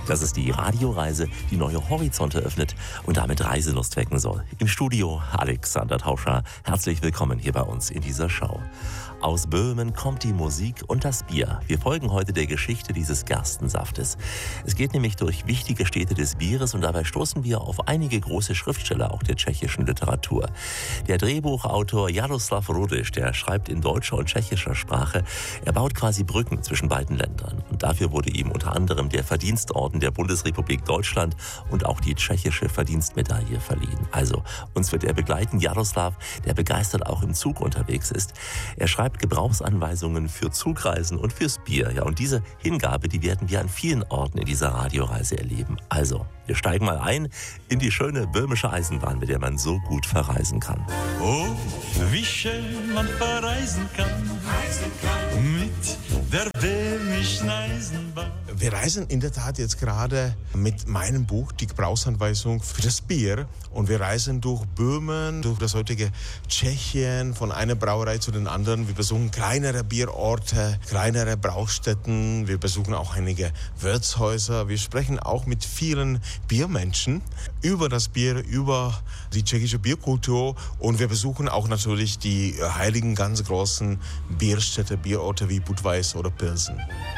Das ist die Radioreise, die neue Horizonte öffnet und damit Reiselust wecken soll. Im Studio Alexander Tauscher. Herzlich willkommen hier bei uns in dieser Show. Aus Böhmen kommt die Musik und das Bier. Wir folgen heute der Geschichte dieses Gerstensaftes. Es geht nämlich durch wichtige Städte des Bieres und dabei stoßen wir auf einige große Schriftsteller auch der tschechischen Literatur. Der Drehbuchautor Jaroslav Rudiš, der schreibt in deutscher und tschechischer Sprache. Er baut quasi Brücken zwischen beiden Ländern. Und dafür wurde ihm unter anderem der Verdienstorden der Bundesrepublik Deutschland und auch die tschechische Verdienstmedaille verliehen. Also, uns wird er begleiten, Jaroslav, der begeistert auch im Zug unterwegs ist. Er schreibt Gebrauchsanweisungen für Zugreisen und fürs Bier. Ja, und diese Hingabe, die werden wir an vielen Orten in dieser Radioreise erleben. Also, wir steigen mal ein in die schöne böhmische Eisenbahn, mit der man so gut verreisen kann. Oh, wie schön man verreisen kann. Mit der böhmischen Eisenbahn. Wir reisen in der Tat jetzt gerade mit meinem Buch, die Gebrauchsanweisung für das Bier. Und wir reisen durch Böhmen, durch das heutige Tschechien, von einer Brauerei zu den anderen. Wir besuchen kleinere Bierorte, kleinere Braustätten. Wir besuchen auch einige Wirtshäuser. Wir sprechen auch mit vielen Biermenschen über das Bier, über die tschechische Bierkultur. Und wir besuchen auch natürlich die heiligen, ganz großen Bierstädte, Bierorte wie Budweis oder Pilsen.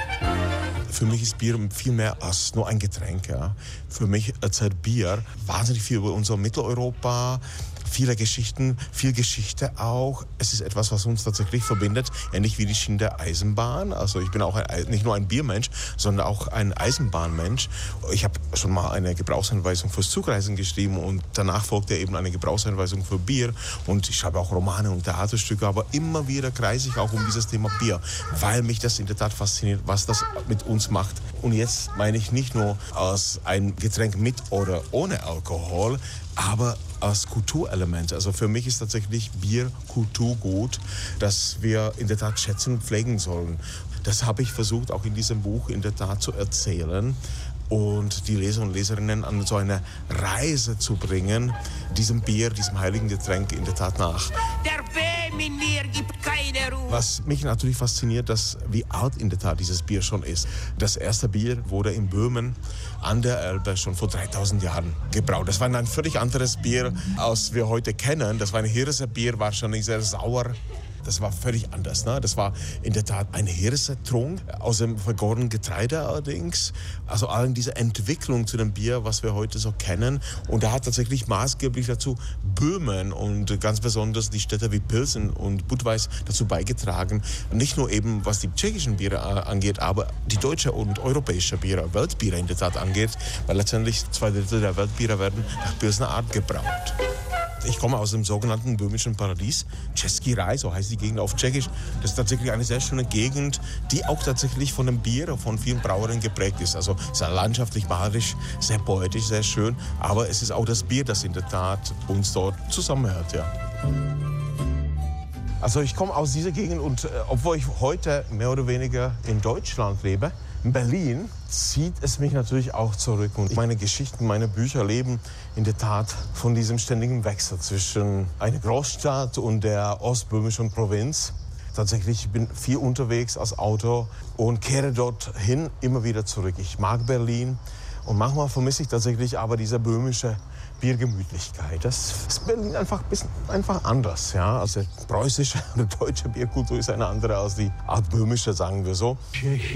Für mich ist Bier viel mehr als nur ein Getränk. Ja. Für mich erzählt Bier wahnsinnig viel über unser Mitteleuropa, viele Geschichten, viel Geschichte auch. Es ist etwas, was uns tatsächlich verbindet, ähnlich wie die Schiene der Eisenbahn. Also ich bin auch nicht nur ein Biermensch, sondern auch ein Eisenbahnmensch. Ich habe schon mal eine Gebrauchsanweisung fürs Zugreisen geschrieben und danach folgte eben eine Gebrauchsanweisung für Bier. Und ich schreibe auch Romane und Theaterstücke, aber immer wieder kreise ich auch um dieses Thema Bier, weil mich das in der Tat fasziniert, was das mit uns macht. Und jetzt meine ich nicht nur als ein Getränk mit oder ohne Alkohol, aber als Kulturelement. Also für mich ist tatsächlich Bier Kulturgut, das wir in der Tat schätzen und pflegen sollen. Das habe ich versucht, auch in diesem Buch in der Tat zu erzählen und die Leser und Leserinnen an so eine Reise zu bringen, diesem Bier, diesem heiligen Getränk in der Tat nach. Der Böhm in mir gibt keine Ruhe. Was mich natürlich fasziniert, dass wie alt in der Tat dieses Bier schon ist. Das erste Bier wurde in Böhmen an der Elbe schon vor 3000 Jahren gebraut. Das war ein völlig anderes Bier, als wir heute kennen. Das war ein Hirsebier, wahrscheinlich sehr sauer. Das war völlig anders. Ne? Das war in der Tat ein Hirsetrunk aus dem vergorenen Getreide allerdings. Also allen diese Entwicklung zu dem Bier, was wir heute so kennen. Und da hat tatsächlich maßgeblich dazu Böhmen und ganz besonders die Städte wie Pilsen und Budweis dazu beigetragen. Nicht nur eben, was die tschechischen Biere angeht, aber die deutsche und europäische Biere, Weltbiere in der Tat angeht. Weil letztendlich 2/3 der Weltbiere werden nach Pilsener Art gebraut. Ich komme aus dem sogenannten böhmischen Paradies, Český Raj, so heißt die Gegend auf Tschechisch. Das ist tatsächlich eine sehr schöne Gegend, die auch tatsächlich von dem Bier, von vielen Brauerinnen geprägt ist. Also sehr landschaftlich, malerisch, sehr poetisch, sehr schön. Aber es ist auch das Bier, das in der Tat uns dort zusammenhält. Ja. Also ich komme aus dieser Gegend und obwohl ich heute mehr oder weniger in Deutschland lebe, in Berlin, zieht es mich natürlich auch zurück. Und meine Geschichten, meine Bücher leben in der Tat von diesem ständigen Wechsel zwischen einer Großstadt und der ostböhmischen Provinz. Tatsächlich bin ich viel unterwegs als Autor und kehre dorthin immer wieder zurück. Ich mag Berlin und manchmal vermisse ich tatsächlich aber diese böhmische Biergemütlichkeit. Das ist Berlin einfach ein bisschen anders. Ja? Also die preußische oder deutsche Bierkultur ist eine andere als die altböhmische, sagen wir so.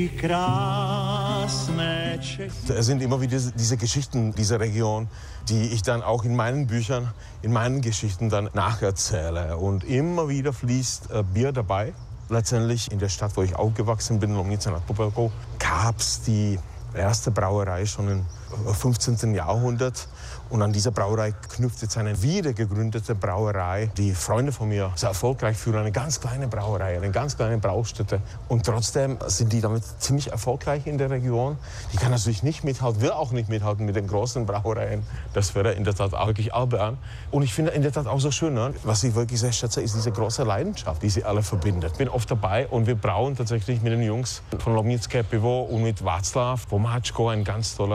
Es sind immer wieder diese Geschichten dieser Region, die ich dann auch in meinen Büchern, in meinen Geschichten dann nacherzähle. Und immer wieder fließt Bier dabei. Letztendlich in der Stadt, wo ich aufgewachsen bin, Lomnice nad Popelkou, gab es die erste Brauerei schon im 15. Jahrhundert. Und an dieser Brauerei knüpft jetzt eine wieder gegründete Brauerei, die Freunde von mir sehr erfolgreich führen. Eine ganz kleine Brauerei, eine ganz kleine Braustätte. Und trotzdem sind die damit ziemlich erfolgreich in der Region. Die kann natürlich nicht mithalten, will auch nicht mithalten mit den großen Brauereien. Das wäre in der Tat auch wirklich albern. Und ich finde in der Tat auch so schön, ne? Was ich wirklich sehr schätze, ist diese große Leidenschaft, die sie alle verbindet. Ich bin oft dabei und wir brauen tatsächlich mit den Jungs von Lomnické Pivo und mit Václav Pomáčko, ein ganz toller Bier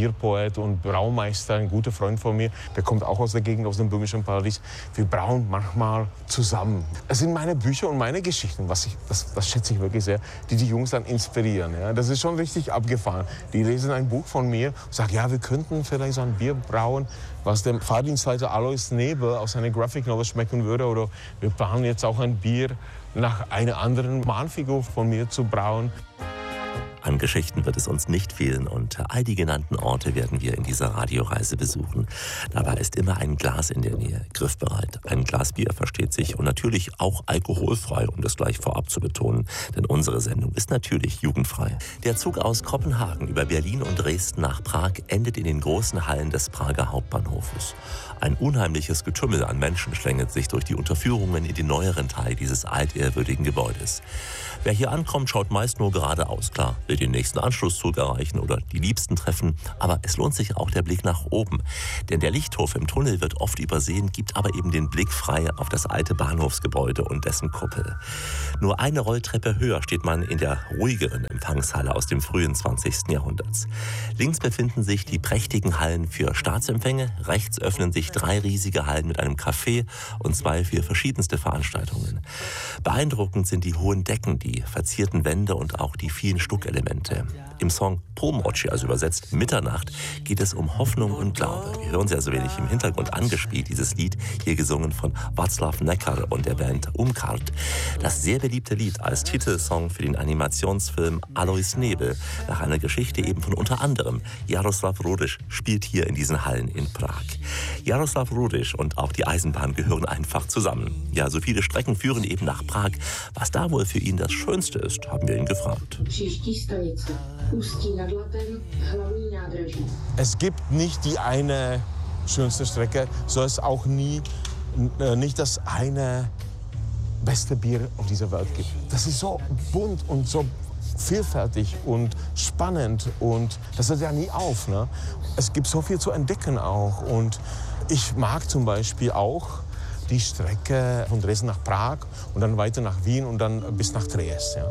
Bierpoet und Braumeister, ein guter Freund von mir, der kommt auch aus der Gegend, aus dem böhmischen Paradies. Wir brauen manchmal zusammen. Es sind meine Bücher und meine Geschichten, das schätze ich wirklich sehr, die Jungs dann inspirieren. Ja? Das ist schon richtig abgefahren. Die lesen ein Buch von mir und sagen, ja, wir könnten vielleicht so ein Bier brauen, was dem Fahrdienstleiter Alois Nebel aus seiner Graphic Novel schmecken würde. Oder wir planen jetzt auch ein Bier nach einer anderen Mahnfigur von mir zu brauen. An Geschichten wird es uns nicht fehlen und all die genannten Orte werden wir in dieser Radioreise besuchen. Dabei ist immer ein Glas in der Nähe, griffbereit. Ein Glas Bier versteht sich und natürlich auch alkoholfrei, um das gleich vorab zu betonen. Denn unsere Sendung ist natürlich jugendfrei. Der Zug aus Kopenhagen über Berlin und Dresden nach Prag endet in den großen Hallen des Prager Hauptbahnhofes. Ein unheimliches Getümmel an Menschen schlängelt sich durch die Unterführungen in den neueren Teil dieses altehrwürdigen Gebäudes. Wer hier ankommt, schaut meist nur geradeaus. Klar, will den nächsten Anschlusszug erreichen oder die Liebsten treffen. Aber es lohnt sich auch der Blick nach oben. Denn der Lichthof im Tunnel wird oft übersehen, gibt aber eben den Blick frei auf das alte Bahnhofsgebäude und dessen Kuppel. Nur eine Rolltreppe höher steht man in der ruhigeren Empfangshalle aus dem frühen 20. Jahrhunderts. Links befinden sich die prächtigen Hallen für Staatsempfänge. Rechts öffnen sich 3 riesige Hallen mit einem Café und 2 für verschiedenste Veranstaltungen. Beeindruckend sind die hohen Decken, die verzierten Wände und auch die vielen Stuckelemente. Im Song Północ, also übersetzt Mitternacht, geht es um Hoffnung und Glaube. Wir hören sie also wenig im Hintergrund angespielt, dieses Lied, hier gesungen von Václav Necker und der Band Umkart. Das sehr beliebte Lied als Titelsong für den Animationsfilm Alois Nebel, nach einer Geschichte eben von unter anderem Jaroslav Rudiš, spielt hier in diesen Hallen in Prag. Jaroslav Rudiš und auch die Eisenbahn gehören einfach zusammen. Ja, so viele Strecken führen eben nach Prag. Was da wohl für ihn das Schönste ist, haben wir ihn gefragt. Es gibt nicht die eine schönste Strecke, so es auch nicht das eine beste Bier auf dieser Welt gibt. Das ist so bunt und so vielfältig und spannend und das hört ja nie auf. Ne? Es gibt so viel zu entdecken auch und ich mag zum Beispiel auch die Strecke von Dresden nach Prag und dann weiter nach Wien und dann bis nach Triest. Ja.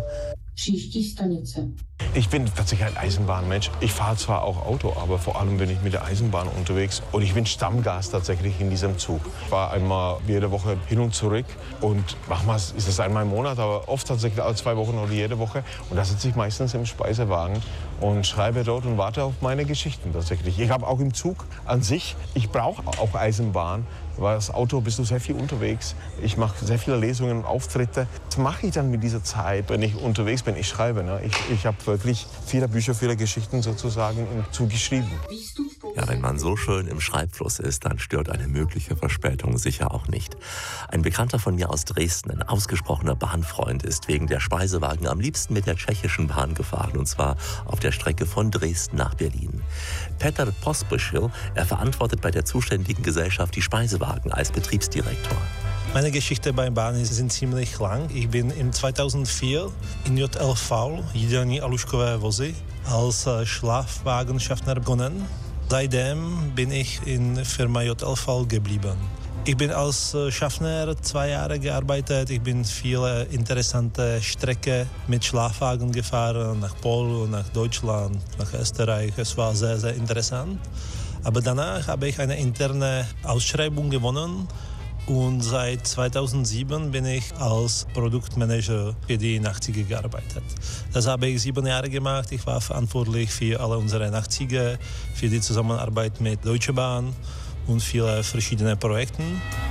Ich bin tatsächlich ein Eisenbahnmensch. Ich fahre zwar auch Auto, aber vor allem bin ich mit der Eisenbahn unterwegs. Und ich bin Stammgast tatsächlich in diesem Zug. Ich fahre einmal jede Woche hin und zurück. Und manchmal ist es einmal im Monat, aber oft tatsächlich alle 2 Wochen oder jede Woche. Und da sitze ich meistens im Speisewagen und schreibe dort und warte auf meine Geschichten tatsächlich. Ich habe auch im Zug an sich, ich brauche auch Eisenbahn. Weil das Auto bist du sehr viel unterwegs. Ich mache sehr viele Lesungen und Auftritte. Was mache ich dann mit dieser Zeit, wenn ich unterwegs bin? Ich schreibe. Ne? Ich habe wirklich viele Bücher, viele Geschichten sozusagen im Zug geschrieben. Ja, wenn man so schön im Schreibfluss ist, dann stört eine mögliche Verspätung sicher auch nicht. Ein Bekannter von mir aus Dresden, ein ausgesprochener Bahnfreund, ist wegen der Speisewagen am liebsten mit der tschechischen Bahn gefahren, und zwar auf der Strecke von Dresden nach Berlin. Petr Pospíšil, er verantwortet bei der zuständigen Gesellschaft die Speisewagen als Betriebsdirektor. Meine Geschichte bei Bahnen sind ziemlich lang. Ich bin im 2004 in JLV, Jídelní a lůžkové vozy, als Schlafwagenschaffner begonnen. Seitdem bin ich in Firma JLV geblieben. Ich bin als Schaffner 2 Jahre gearbeitet. Ich bin viele interessante Strecken mit Schlafwagen gefahren, nach Polen, nach Deutschland, nach Österreich. Es war sehr, sehr interessant. Aber danach habe ich eine interne Ausschreibung gewonnen. Und seit 2007 bin ich als Produktmanager für die Nachtzüge gearbeitet. Das habe ich 7 Jahre gemacht. Ich war verantwortlich für alle unsere Nachtzüge, für die Zusammenarbeit mit Deutsche Bahn und viele verschiedene Projekte.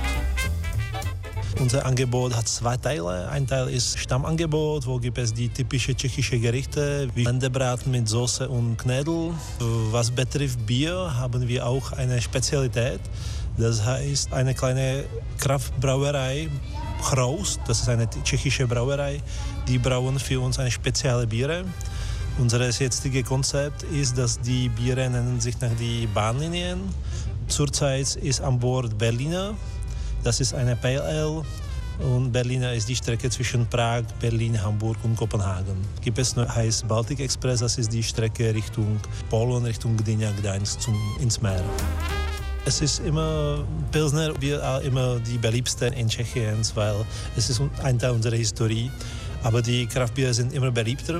Unser Angebot hat 2 Teile. Ein Teil ist Stammangebot, wo gibt es die typischen tschechischen Gerichte wie Lendebraten mit Soße und Knödel. Was betrifft Bier haben wir auch eine Spezialität. Das heißt, eine kleine Kraftbrauerei, Chroust, das ist eine tschechische Brauerei, die brauen für uns eine spezielle Biere. Unser jetziges Konzept ist, dass die Biere nennen sich nach den Bahnlinien. Zurzeit ist an Bord Berliner, das ist eine Pale Ale. Und Berliner ist die Strecke zwischen Prag, Berlin, Hamburg und Kopenhagen. Gibt es noch heißt Baltic Express, das ist die Strecke Richtung Polen, Richtung Gdynia, Gdańsk ins Meer. Es ist immer Pilsner, wir immer die beliebtesten in Tschechien, weil es ist ein Teil unserer Historie. Aber die Kraftbiere sind immer beliebter.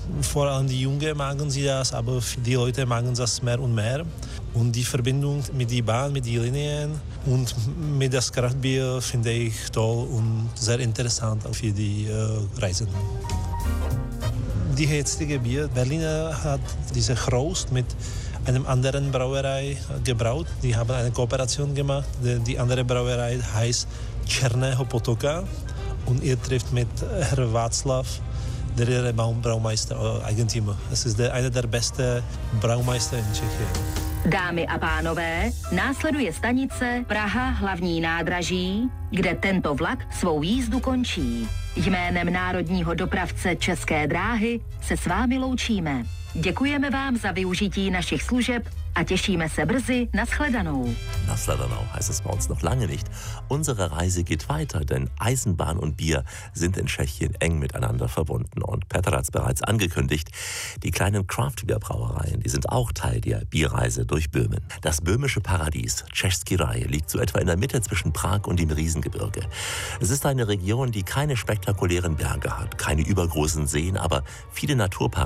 Vor allem die Jungen mögen sie das, aber die Leute mögen das mehr und mehr. Und die Verbindung mit der Bahn, mit den Linien und mit das Kraftbier finde ich toll und sehr interessant für die Reisenden. Die jetzige Bier, Berliner hat diese Chrost mit einem anderen Brauerei gebraut. Die haben eine Kooperation gemacht. Die andere Brauerei heißt Černého Potoka und ihr trifft mit Herr Václav, der ist Braumeister, Eigentümer. Es ist einer der besten Braumeister in Tschechien. Dámy a pánové, následuje stanice Praha hlavní nádraží, kde tento vlak svou jízdu končí. Jménem národního dopravce České dráhy se s vámi loučíme. Děkujeme vám za využití našich služeb a těšíme se brzy na shledanou. Na shledanou heißt es bei uns noch lange nicht. Unsere Reise geht weiter, denn Eisenbahn und Bier sind in Tschechien eng miteinander verbunden. Und Petr hat es bereits angekündigt, die kleinen Craft-Bier-Brauereien, die sind auch Teil der Bierreise durch Böhmen. Das böhmische Paradies, Český raj, liegt so etwa in der Mitte zwischen Prag und dem Riesengebirge. Es ist eine Region, die keine spektakulären Berge hat, keine übergroßen Seen, aber viele Naturparadiese